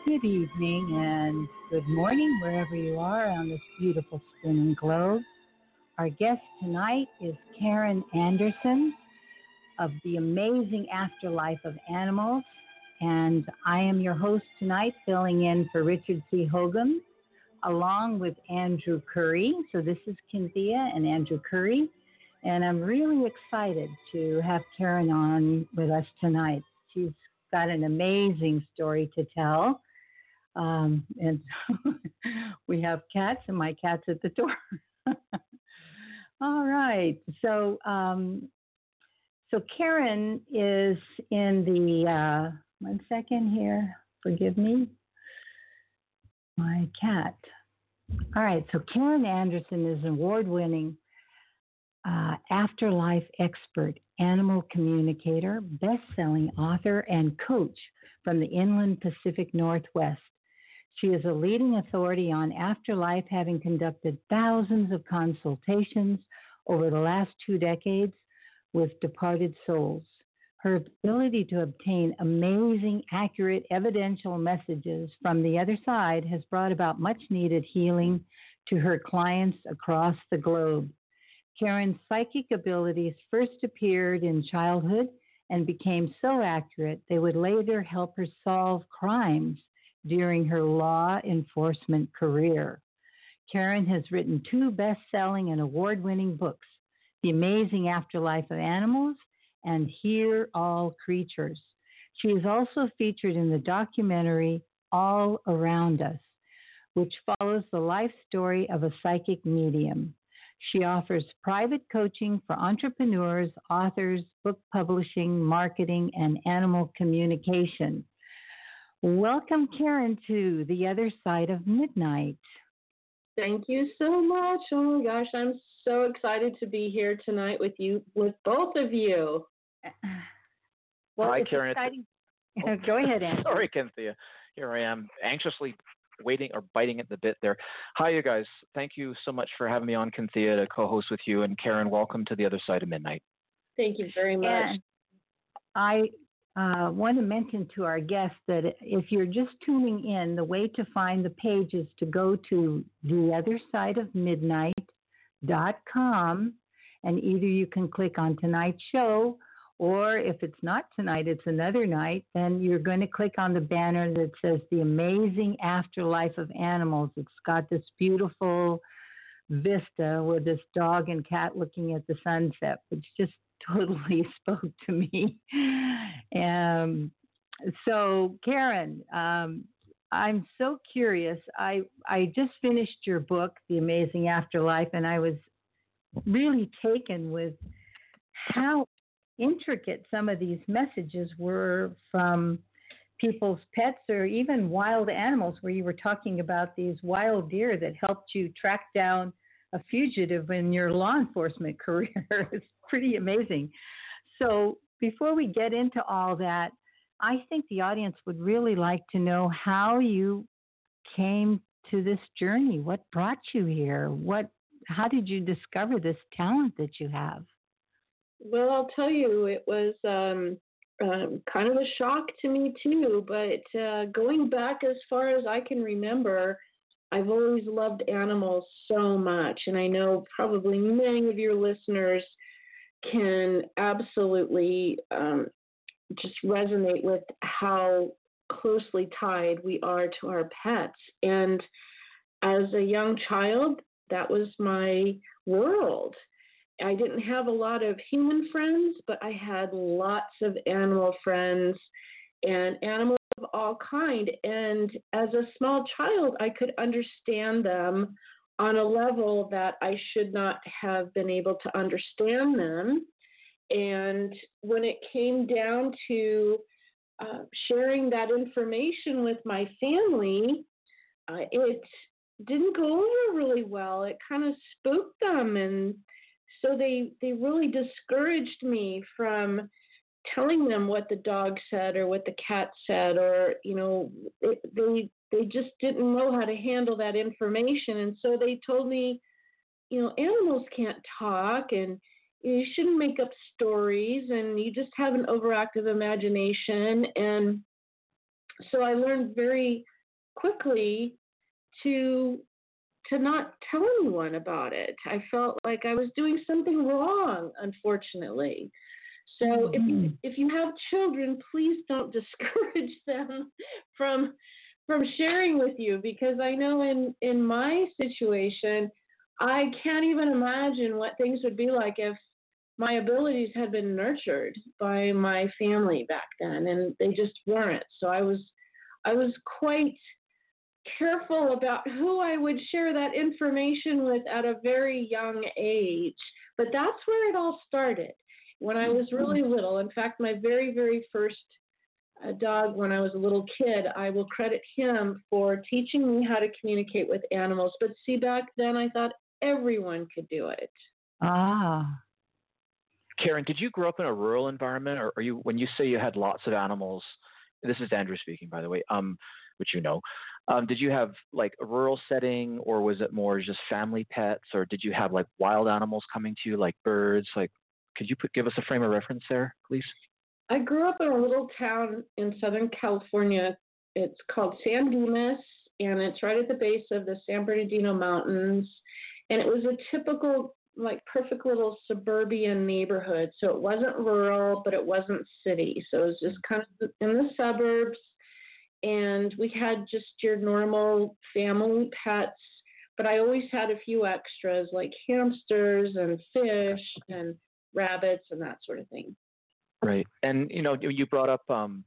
Good evening and good morning, wherever you are on this beautiful spinning globe. Our guest tonight is Karen Anderson of The Amazing Afterlife of Animals. And I am your host tonight, filling in for Richard C. Hogan, along with Andrew Curry. So this is Cynthia and Andrew Curry. And I'm really excited to have Karen on with us tonight. She's got an amazing story to tell. And we have cats, and my cat's at the door. All right. So Karen is in the, one second here, forgive me, my cat. All right. So Karen Anderson is an award-winning afterlife expert, animal communicator, best-selling author, and coach from the inland Pacific Northwest. She is a leading authority on afterlife, having conducted thousands of consultations over the last 2 decades with departed souls. Her ability to obtain amazing, accurate, evidential messages from the other side has brought about much-needed healing to her clients across the globe. Karen's psychic abilities first appeared in childhood and became so accurate they would later help her solve crimes during her law enforcement career. Karen has written 2 best-selling and award-winning books, The Amazing Afterlife of Animals and Hear All Creatures. She is also featured in the documentary All Around Us, which follows the life story of a psychic medium. She offers private coaching for entrepreneurs, authors, book publishing, marketing, and animal communication. Welcome, Karen, to The Other Side of Midnight. Thank you so much. Oh my gosh, I'm so excited to be here tonight with you, with both of you. Well, Hi, it's Karen. exciting. Go ahead, Andy. Sorry, Cynthia. Here I am, anxiously waiting or biting at the bit there. Hi, you guys. Thank you so much for having me on, Cynthia, to co-host with you. And Karen, welcome to The Other Side of Midnight. Thank you very much. And I want to mention to our guests that if you're just tuning in, the way to find the page is to go to theothersideofmidnight.com, and either you can click on tonight's show, or if it's not tonight, it's another night, then you're going to click on the banner that says The Amazing Afterlife of Animals. It's got this beautiful vista with this dog and cat looking at the sunset, which just totally spoke to me. So, Karen, I'm so curious. I just finished your book, The Amazing Afterlife, and I was really taken with how intricate some of these messages were from people's pets or even wild animals, where you were talking about these wild deer that helped you track down a fugitive in your law enforcement career. It's pretty amazing. So before we get into all that, I think the audience would really like to know how you came to this journey. What brought you here? How did you discover this talent that you have? Well, I'll tell you, it was kind of a shock to me too, but going back as far as I can remember, I've always loved animals so much, and I know probably many of your listeners can absolutely just resonate with how closely tied we are to our pets. And as a young child, that was my world. I didn't have a lot of human friends, but I had lots of animal friends and animals of all kind. And as a small child, I could understand them on a level that I should not have been able to understand them. And when it came down to sharing that information with my family, it didn't go over really well. It kind of spooked them, and so they really discouraged me from telling them what the dog said or what the cat said, or they just didn't know how to handle that information. And so they told me, animals can't talk, and you shouldn't make up stories, and you just have an overactive imagination. And so I learned very quickly to not tell anyone about it. I felt like I was doing something wrong, unfortunately. So if you have children, please don't discourage them from sharing with you, because I know in my situation, I can't even imagine what things would be like if my abilities had been nurtured by my family back then, and they just weren't. So I was quite careful about who I would share that information with at a very young age. But that's where it all started, when I was really little. In fact, my very, very first dog, when I was a little kid, I will credit him for teaching me how to communicate with animals. But see, back then I thought everyone could do it. Ah. Karen, did you grow up in a rural environment, or are you, when you say you had lots of animals, this is Andrew speaking, by the way, which you know, did you have like a rural setting, or was it more just family pets, or did you have like wild animals coming to you, like birds? Like, could you give us a frame of reference there, please? I grew up in a little town in Southern California. It's called San Dimas, and it's right at the base of the San Bernardino Mountains. And it was a typical, like, perfect little suburban neighborhood. So it wasn't rural, but it wasn't city. So it was just kind of in the suburbs. And we had just your normal family pets, but I always had a few extras like hamsters and fish and rabbits and that sort of thing. Right. And, you know, you brought up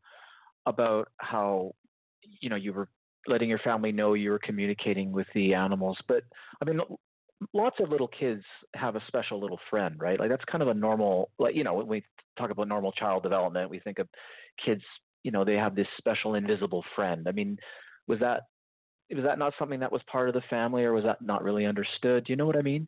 about how, you know, you were letting your family know you were communicating with the animals. But, I mean, lots of little kids have a special little friend, right? Like, that's kind of a normal, like, you know, when we talk about normal child development, we think of kids, you know, they have this special invisible friend. I mean, was that not something that was part of the family, or was that not really understood? Do you know what I mean?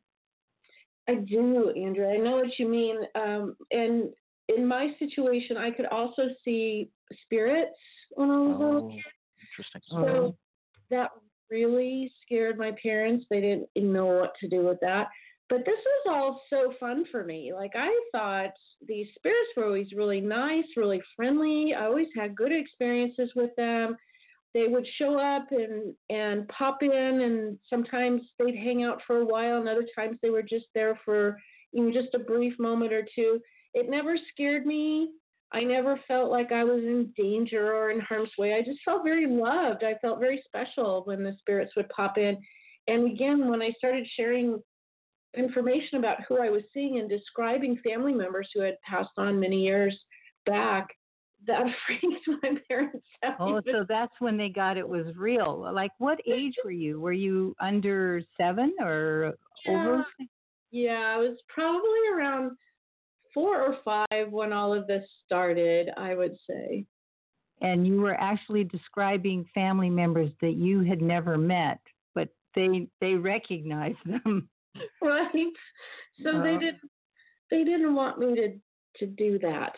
I do, Andrew. I know what you mean. And in my situation, I could also see spirits when I was a little kid. Interesting. So that really scared my parents. They didn't know what to do with that. But this was all so fun for me. Like, I thought these spirits were always really nice, really friendly. I always had good experiences with them. They would show up and pop in, and sometimes they'd hang out for a while, and other times they were just there for, you know, just a brief moment or two. It never scared me. I never felt like I was in danger or in harm's way. I just felt very loved. I felt very special when the spirits would pop in. And again, when I started sharing information about who I was seeing and describing family members who had passed on many years back, that freaked my parents out. Oh, so that's when they got it was real. Like, what age were you? Were you under 7 or over? Yeah, I was probably around 4 or 5 when all of this started, I would say. And you were actually describing family members that you had never met, but they recognized them. Right. So they didn't want me to do that.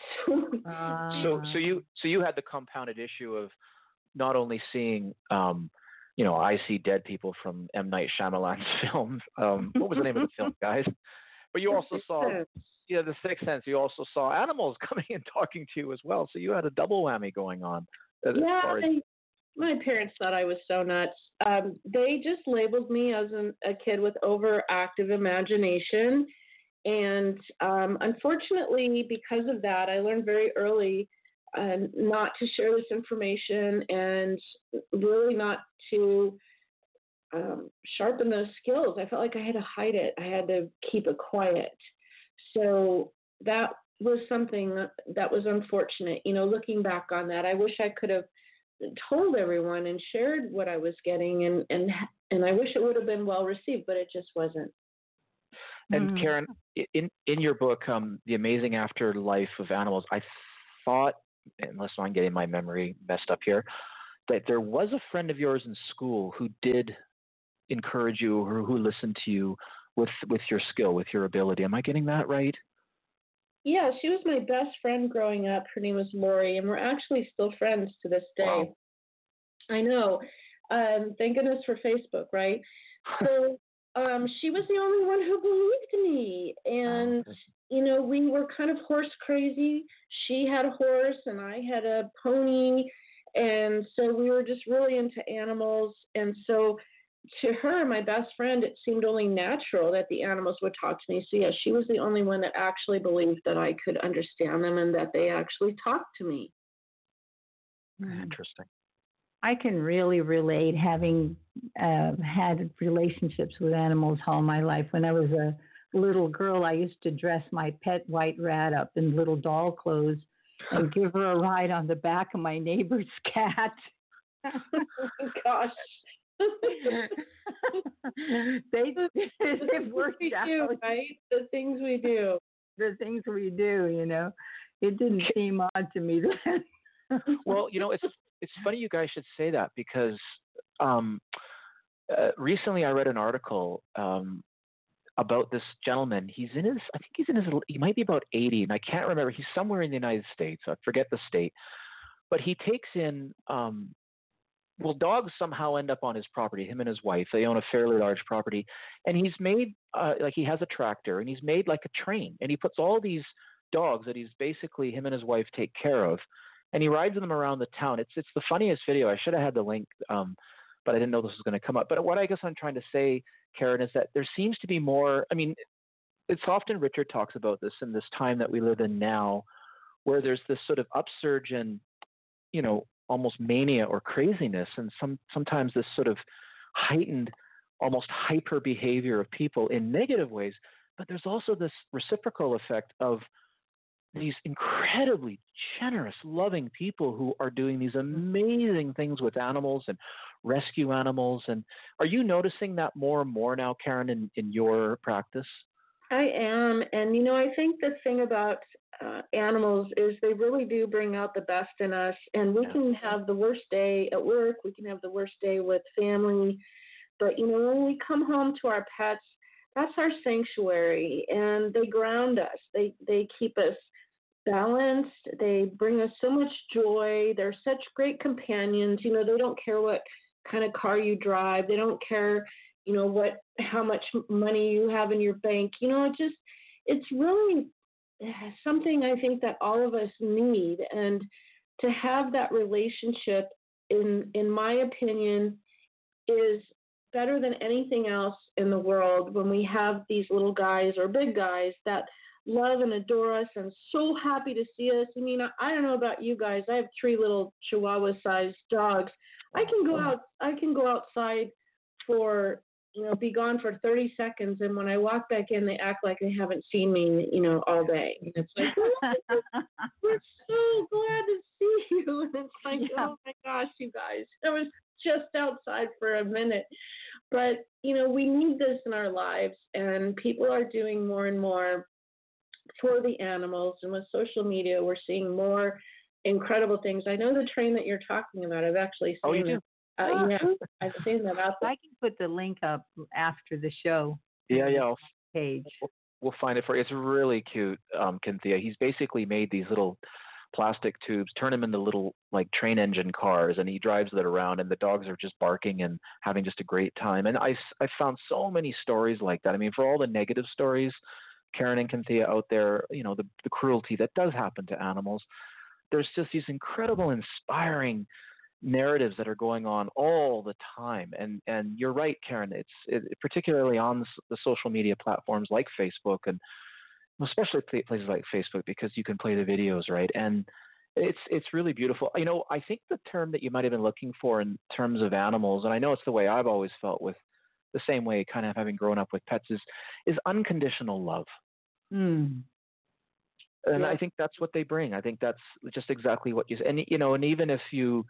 So you had the compounded issue of not only seeing, you know, I See Dead People from M. Night Shyamalan's film. What was the name of the film, guys? But you also saw, The Sixth Sense. You also saw animals coming and talking to you as well. So you had a double whammy going on. My parents thought I was so nuts. They just labeled me as a kid with overactive imagination. And unfortunately, because of that, I learned very early not to share this information, and really not to sharpen those skills. I felt like I had to hide it. I had to keep it quiet. So that was something that was unfortunate. You know, looking back on that, I wish I could have told everyone and shared what I was getting, and I wish it would have been well received, but it just wasn't. And Karen, in your book, The Amazing Afterlife of Animals, I thought, unless I'm getting my memory messed up here, that there was a friend of yours in school who did encourage you, or who listened to you with your skill, with your ability. Am I getting that right? Yeah, she was my best friend growing up. Her name was Lori, and we're actually still friends to this day. Wow. I know. Thank goodness for Facebook, right? So she was the only one who believed me. And, you know, we were kind of horse crazy. She had a horse and I had a pony. And so we were just really into animals. And so to her, my best friend, it seemed only natural that the animals would talk to me. So yeah, she was the only one that actually believed that I could understand them and that they actually talked to me. Interesting. I can really relate, having had relationships with animals all my life. When I was a little girl, I used to dress my pet white rat up in little doll clothes and give her a ride on the back of my neighbor's cat. Oh, gosh. They've worked out. Right? The things we do. The things we do, you know. It didn't seem odd to me then. Well, it's funny you guys should say that, because recently I read an article about this gentleman. He might be about 80, and I can't remember. He's somewhere in the United States. I forget the state, but he takes in. Well, dogs somehow end up on his property. Him and his wife, they own a fairly large property, and he's made like he has a tractor, and he's made like a train, and he puts all these dogs that he's basically him and his wife take care of, and he rides them around the town. It's the funniest video. I should have had the link, but I didn't know this was going to come up. But what I guess I'm trying to say, Karen, is that there seems to be more. I mean, it's often Richard talks about this in this time that we live in now, where there's this sort of upsurge in, almost mania or craziness, and sometimes this sort of heightened, almost hyper behavior of people in negative ways. But there's also this reciprocal effect of these incredibly generous, loving people who are doing these amazing things with animals and rescue animals. And are you noticing that more and more now, Karen, in your practice? I am. And, I think the thing about animals is they really do bring out the best in us. And we can have the worst day at work. We can have the worst day with family. But, when we come home to our pets, that's our sanctuary. And they ground us. They keep us balanced. They bring us so much joy. They're such great companions. They don't care what kind of car you drive. They don't care how much money you have in your bank. It's really something I think that all of us need. And to have that relationship, in my opinion, is better than anything else in the world, when we have these little guys or big guys that love and adore us and so happy to see us. I mean, I don't know about you guys. I have 3 little Chihuahua-sized dogs. I can go outside for be gone for 30 seconds, and when I walk back in, they act like they haven't seen me, all day. And it's like, we're so glad to see you. And it's like, oh my gosh, you guys, I was just outside for a minute. But, we need this in our lives, and people are doing more and more for the animals. And with social media, we're seeing more incredible things. I know the train that you're talking about. I've actually seen you do? it. Yeah, I've seen that out there. I can put the link up after the show. Yeah. Page. We'll find it for you. It's really cute, Cynthia. He's basically made these little plastic tubes, turn them into little like train engine cars, and he drives that around, and the dogs are just barking and having just a great time. And I found so many stories like that. I mean, for all the negative stories, Karen and Cynthia out there, the cruelty that does happen to animals, there's just these incredible, inspiring narratives that are going on all the time. And you're right, Karen, it's particularly on the social media platforms like Facebook, and especially places like Facebook, because you can play the videos, right? And it's really beautiful. I think the term that you might have been looking for in terms of animals, and I know it's the way I've always felt, with the same way kind of having grown up with pets, is unconditional love. Mm. And I think that's what they bring. I think that's just exactly what you said. And and even if you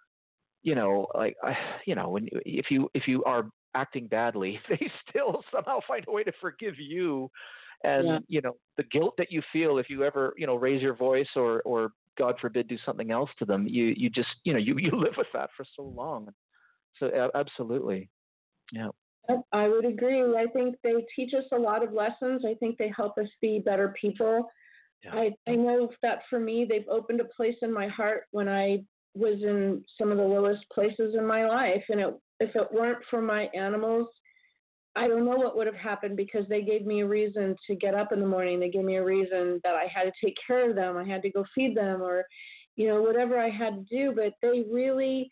if you are acting badly, they still somehow find a way to forgive you. And the guilt that you feel if you ever raise your voice or God forbid do something else to them, you just you live with that for so long. So absolutely, yeah. I would agree. I think they teach us a lot of lessons. I think they help us be better people. Yeah. I know that for me, they've opened a place in my heart when I was in some of the lowest places in my life. And if it weren't for my animals, I don't know what would have happened, because they gave me a reason to get up in the morning. They gave me a reason that I had to take care of them. I had to go feed them, or, whatever I had to do, but they really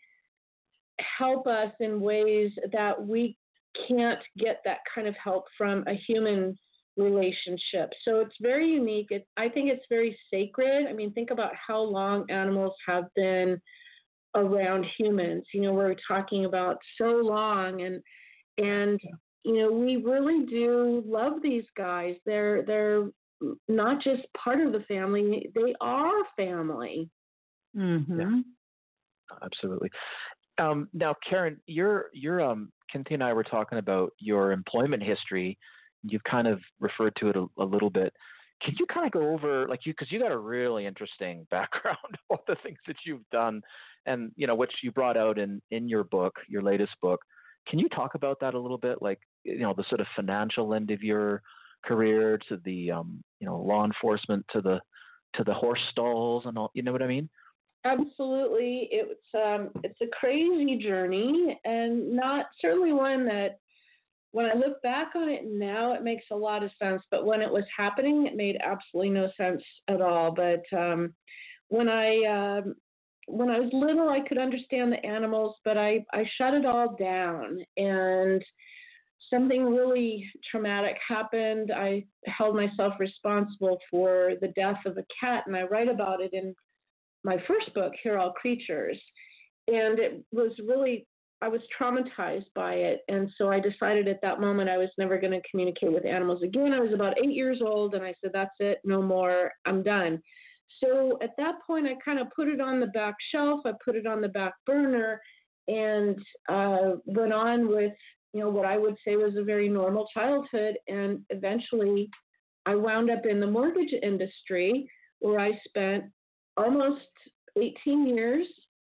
help us in ways that we can't get that kind of help from a human relationship. So it's very unique. I think it's very sacred. I mean, think about how long animals have been around humans. We're talking about so long, and we really do love these guys. They're not just part of the family; they are family. Mm-hmm. Yeah, absolutely. Now, Karen, Cynthia and I were talking about your employment history. You've kind of referred to it a little bit. Can you kind of go over, because you got a really interesting background of the things that you've done, and which you brought out in your book, your latest book. Can you talk about that a little bit, the sort of financial end of your career to the law enforcement to the horse stalls and all, you know what I mean? Absolutely. It's a crazy journey, and not certainly one that, when I look back on it now, it makes a lot of sense. But when it was happening, it made absolutely no sense at all. But when I was little, I could understand the animals, but I shut it all down. And something really traumatic happened. I held myself responsible for the death of a cat, and I write about it in my first book, Hear All Creatures. And it was really, I was traumatized by it. And so I decided at that moment I was never going to communicate with animals again. I was about 8 years old, and I said, that's it, no more, I'm done. So at that point, I kind of put it on the back shelf. I put it on the back burner, and went on with, what I would say was a very normal childhood. And eventually I wound up in the mortgage industry, where I spent almost 18 years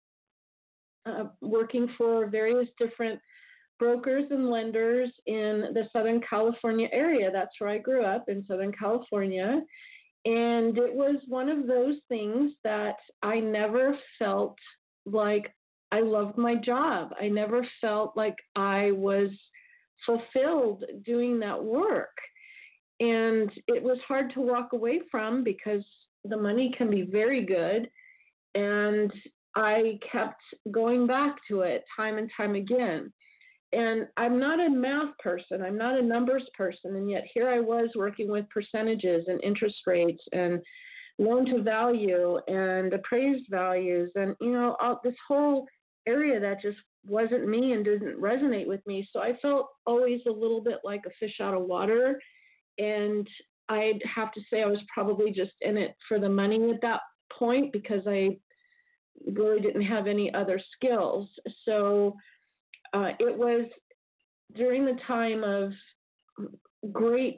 working for various different brokers and lenders in the Southern California area. That's where I grew up, in Southern California. And it was one of those things that I never felt like I loved my job. I never felt like I was fulfilled doing that work. And it was hard to walk away from, because the money can be very good. And I kept going back to it time and time again. And I'm not a math person. I'm not a numbers person. And yet here I was working with percentages and interest rates and loan to value and appraised values. And, this whole area that just wasn't me and didn't resonate with me. So I felt always a little bit like a fish out of water. And I'd have to say I was probably just in it for the money at that point, because I really didn't have any other skills. So it was during the time of great,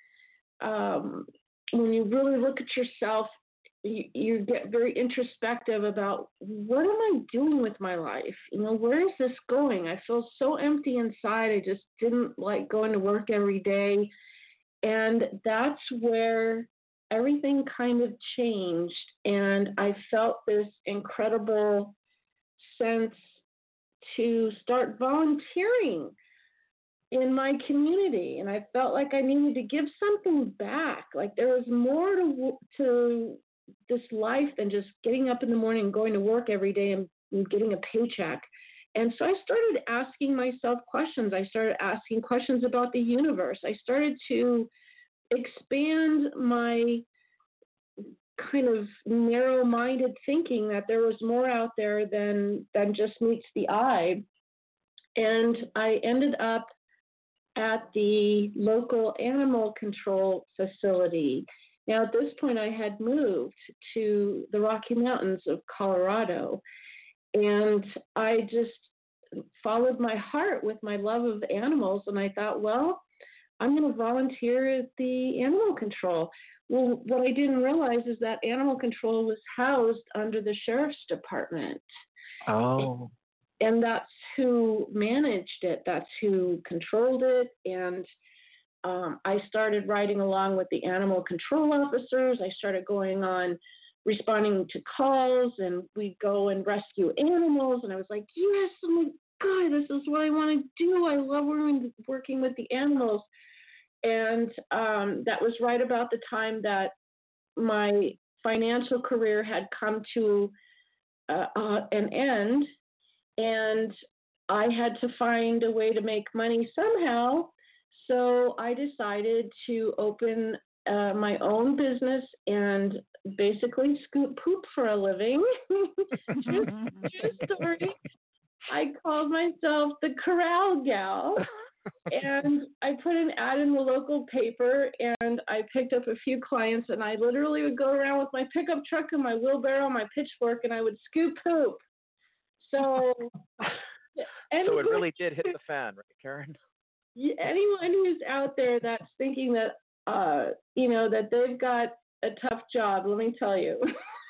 when you really look at yourself, you get very introspective about, what am I doing with my life? Where is this going? I feel so empty inside. I just didn't like going to work every day. And that's where everything kind of changed. And I felt this incredible sense to start volunteering in my community. And I felt like I needed to give something back. Like there was more to this life than just getting up in the morning and going to work every day and getting a paycheck. And so I started asking myself questions. I started asking questions about the universe. I started to expand my kind of narrow-minded thinking that there was more out there than just meets the eye. And I ended up at the local animal control facility. Now, at this point, I had moved to the Rocky Mountains of Colorado, and I just followed my heart with my love of animals, and I thought, well, I'm going to volunteer at the animal control. Well, what I didn't realize is that animal control was housed under the sheriff's department. Oh. And that's who managed it. That's who controlled it. And I started riding along with the animal control officers. I started going on responding to calls, and we'd go and rescue animals. And I was like, yes, oh my God, this is what I want to do. I love working with the animals. And that was right about the time that my financial career had come to an end, and I had to find a way to make money somehow. So I decided to open my own business and basically scoop poop for a living. True story. I called myself the Corral Gal. And I put an ad in the local paper, and I picked up a few clients, and I literally would go around with my pickup truck and my wheelbarrow, my pitchfork, and I would scoop poop. So, so it really did hit the fan, right, Karen? Anyone who's out there that's thinking that, that they've got a tough job, let me tell you.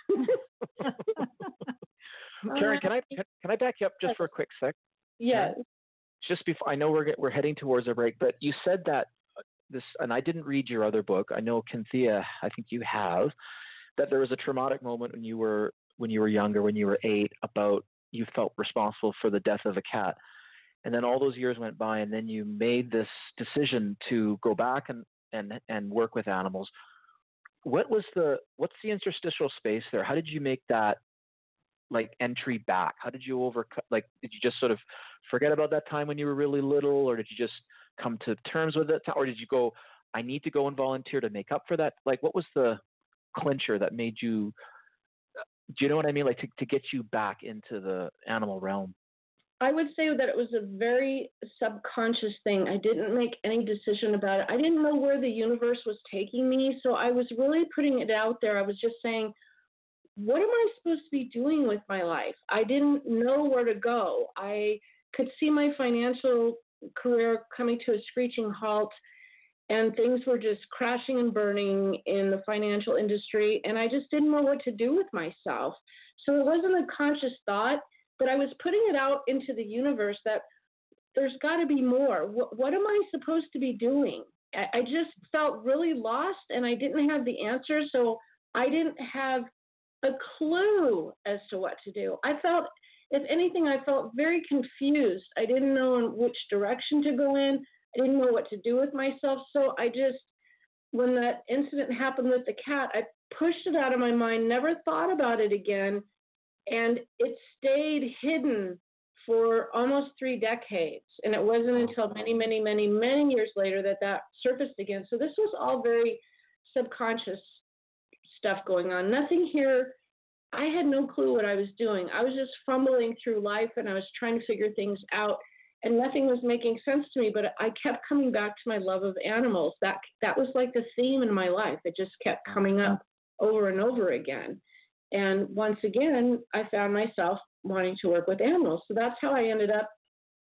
Karen, can I back you up just for a quick sec? Yes. Just before, I know we're heading towards a break, but you said that this, and I didn't read your other book. I know, Cynthia, I think you have, that there was a traumatic moment when you were younger, when you were 8, about you felt responsible for the death of a cat, and then all those years went by, and then you made this decision to go back and work with animals. What's the interstitial space there? How did you make that entry back? How did you overcome? Did you just sort of forget about that time when you were really little, or did you just come to terms with it, or did you go, I need to go and volunteer to make up for that? What was the clincher that made you? Do you know what I mean? To get you back into the animal realm. I would say that it was a very subconscious thing. I didn't make any decision about it. I didn't know where the universe was taking me, so I was really putting it out there. I was just saying, what am I supposed to be doing with my life? I didn't know where to go. I could see my financial career coming to a screeching halt, and things were just crashing and burning in the financial industry, and I just didn't know what to do with myself. So it wasn't a conscious thought, but I was putting it out into the universe that there's got to be more. What am I supposed to be doing? I just felt really lost, and I didn't have the answer, so I didn't have a clue as to what to do. I felt, if anything, I felt very confused. I didn't know in which direction to go in. I didn't know what to do with myself. So I just, when that incident happened with the cat, I pushed it out of my mind, never thought about it again. And it stayed hidden for almost 3 decades. And it wasn't until many, many, many, many years later that surfaced again. So this was all very subconscious stuff going on. Nothing here. I had no clue what I was doing. I was just fumbling through life, and I was trying to figure things out, and nothing was making sense to me. But I kept coming back to my love of animals. That was like the theme in my life. It just kept coming up over and over again. And once again, I found myself wanting to work with animals. So that's how I ended up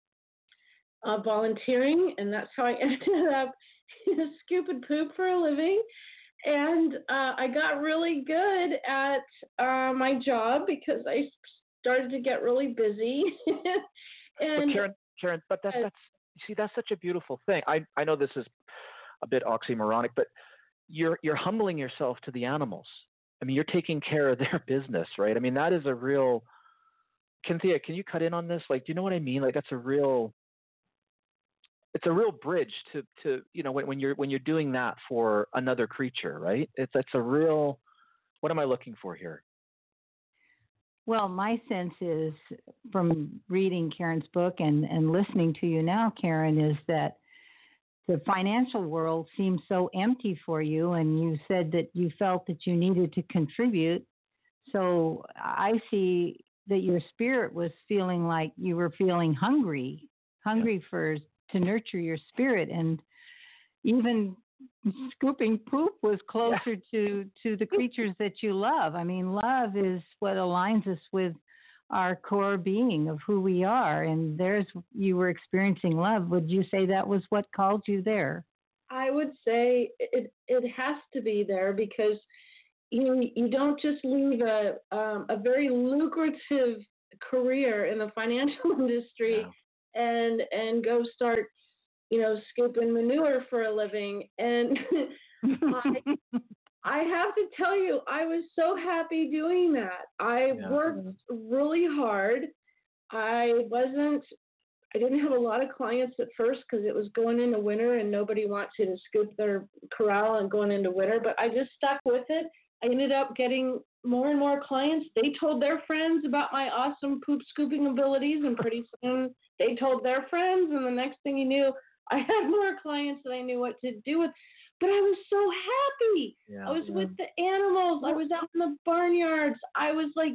volunteering, and that's how I ended up scooping poop for a living. And I got really good at my job because I started to get really busy. And but Karen, but that's such a beautiful thing. I know this is a bit oxymoronic, but you're humbling yourself to the animals. I mean, you're taking care of their business, right? I mean, that is a real. Cynthia, can you cut in on this? Do you know what I mean? That's a real. It's a real bridge to when you're doing that for another creature, right? It's a real. What am I looking for here? Well, my sense is from reading Karen's book and listening to you now, Karen, is that the financial world seems so empty for you, and you said that you felt that you needed to contribute. So I see that your spirit was feeling like you were feeling hungry to nurture your spirit, and even scooping poop was closer to the creatures that you love. I mean, love is what aligns us with our core being of who we are, and you were experiencing love. Would you say that was what called you there? I would say it has to be there, because you don't just leave a very lucrative career in the financial industry and go start scooping manure for a living. And I have to tell you, I was so happy doing that. I worked really hard. I didn't have a lot of clients at first because it was going into winter and nobody wanted to scoop their corral and going into winter, but I just stuck with it. I ended up getting more and more clients. They told their friends about my awesome poop scooping abilities, and pretty soon they told their friends, and the next thing you knew, I had more clients that I knew what to do with. But I was so happy. I was with the animals. I was out in the barnyards. I was like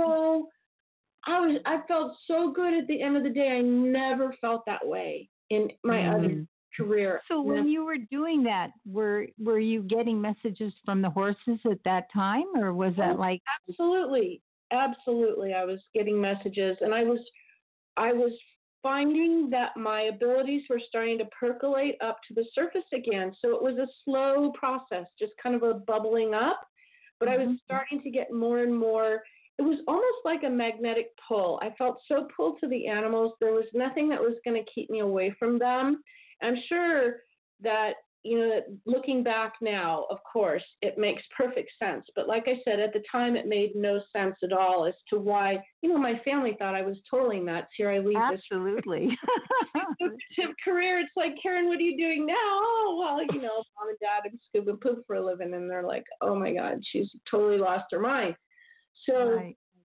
I felt so good at the end of the day. I never felt that way in my other career. So when you were doing that, were you getting messages from the horses at that time, or was that like? Absolutely. Absolutely. I was getting messages, and I was finding that my abilities were starting to percolate up to the surface again. So it was a slow process, just kind of a bubbling up, but I was starting to get more and more. It was almost like a magnetic pull. I felt so pulled to the animals. There was nothing that was going to keep me away from them. I'm sure that, looking back now, of course, it makes perfect sense. But like I said, at the time, it made no sense at all as to why, my family thought I was totally nuts. Here I leave Absolutely. this career. It's like, Karen, what are you doing now? Oh, well, mom and dad are scooping poop for a living. And they're like, oh my God, she's totally lost her mind. So, right.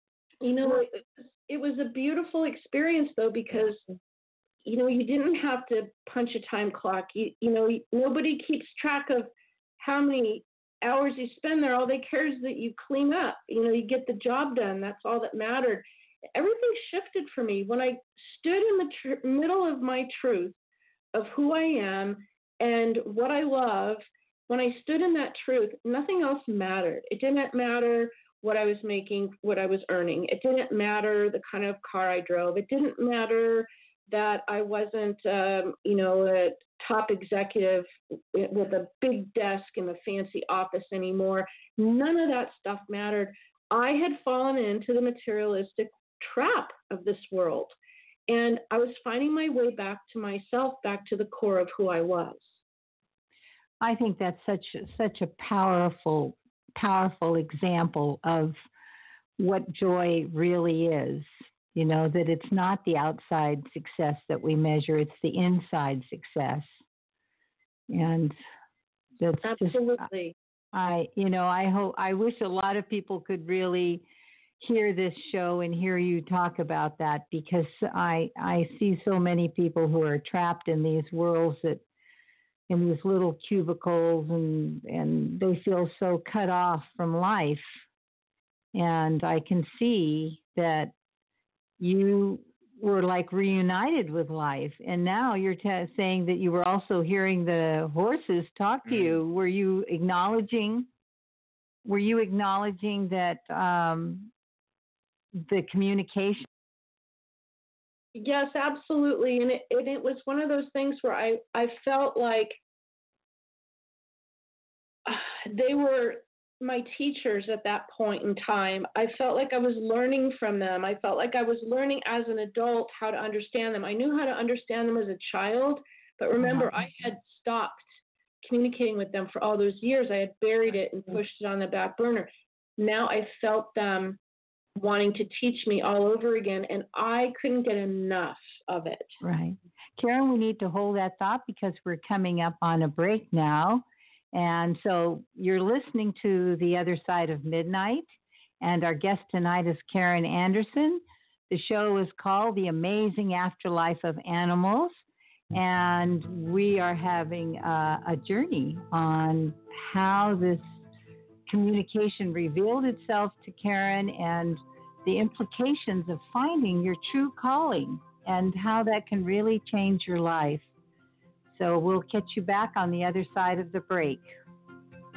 It was a beautiful experience, though, because you didn't have to punch a time clock. Nobody keeps track of how many hours you spend there. All they care is that you clean up. You get the job done. That's all that mattered. Everything shifted for me when I stood in the middle of my truth of who I am and what I love. When I stood in that truth, nothing else mattered. It didn't matter what I was making, what I was earning. It didn't matter the kind of car I drove. It didn't matter that I wasn't, a top executive with a big desk in a fancy office anymore. None of that stuff mattered. I had fallen into the materialistic trap of this world, and I was finding my way back to myself, back to the core of who I was. I think that's such a powerful example of what joy really is. That it's not the outside success that we measure, it's the inside success. And that's absolutely. I wish a lot of people could really hear this show and hear you talk about that, because I see so many people who are trapped in these worlds in these little cubicles, and they feel so cut off from life. And I can see that you were like reunited with life, and now you're saying that you were also hearing the horses talk to you. Were you acknowledging that the communication? Yes, absolutely. And it was one of those things where I felt like they were my teachers at that point in time. I felt like I was learning from them. I felt like I was learning as an adult how to understand them. I knew how to understand them as a child, but remember, I had stopped communicating with them for all those years. I had buried it and pushed it on the back burner. Now I felt them wanting to teach me all over again, and I couldn't get enough of it. Right. Karen, we need to hold that thought because we're coming up on a break now. And so you're listening to The Other Side of Midnight, and our guest tonight is Karen Anderson. The show is called The Amazing Afterlife of Animals, and we are having a journey on how this communication revealed itself to Karen and the implications of finding your true calling and how that can really change your life. So we'll catch you back on the other side of the break.